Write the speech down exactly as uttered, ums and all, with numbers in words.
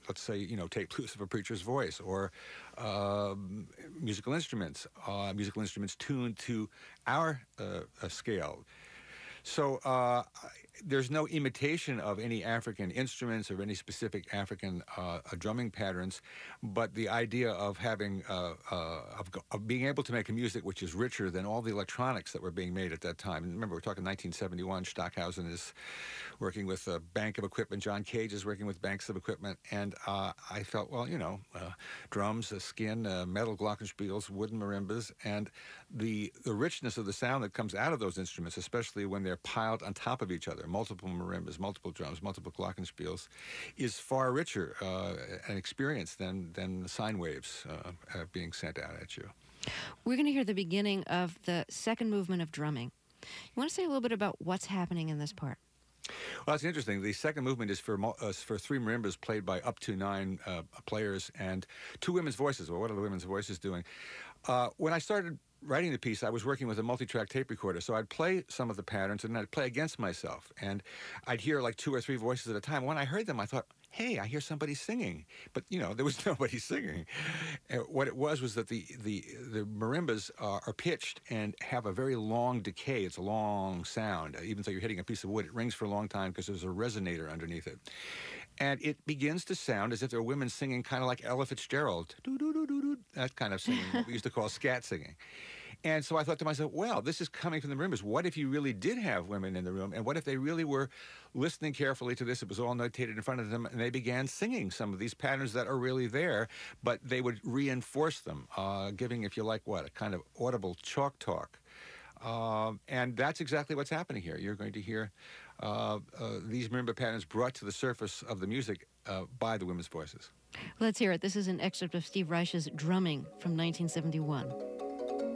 let's say, you know, take Lucifer Preacher's voice, or um, musical instruments, uh, musical instruments tuned to our uh, uh, scale. So uh, there's no imitation of any African instruments or any specific African uh, drumming patterns, but the idea of having uh, uh, of, of being able to make a music which is richer than all the electronics that were being made at that time. And remember, we're talking nineteen seventy-one. Stockhausen is working with a bank of equipment. John Cage is working with banks of equipment, and uh, I felt, well, you know, uh, drums, uh, skin, uh, metal glockenspiels, wooden marimbas, and the the richness of the sound that comes out of those instruments, especially when they're piled on top of each other, multiple marimbas, multiple drums, multiple glockenspiels, is far richer uh, an experience than than sine waves uh, uh, being sent out at you. We're going to hear the beginning of the second movement of drumming. You want to say a little bit about what's happening in this part? Well, that's interesting. The second movement is for uh, for three marimbas played by up to nine uh, players and two women's voices. Well, what are the women's voices doing? Uh, when I started writing the piece, I was working with a multi-track tape recorder, so I'd play some of the patterns and then I'd play against myself, and I'd hear like two or three voices at a time. When I heard them, I thought, hey, I hear somebody singing. But, you know, there was nobody singing. And what it was was that the the, the marimbas uh, are pitched and have a very long decay. It's a long sound. Even though you're hitting a piece of wood, it rings for a long time because there's a resonator underneath it. And it begins to sound as if there are women singing kind of like Ella Fitzgerald. Doo-doo-doo-doo-doo. That kind of singing, what we used to call scat singing. And so I thought to myself, well, this is coming from the marimbas. What if you really did have women in the room? And what if they really were listening carefully to this? It was all notated in front of them, and they began singing some of these patterns that are really there, but they would reinforce them, uh, giving, if you like, what, a kind of audible chalk talk. Um, and that's exactly what's happening here. You're going to hear uh, uh, these marimba patterns brought to the surface of the music uh, by the women's voices. Let's hear it. This is an excerpt of Steve Reich's Drumming from nineteen seventy-one.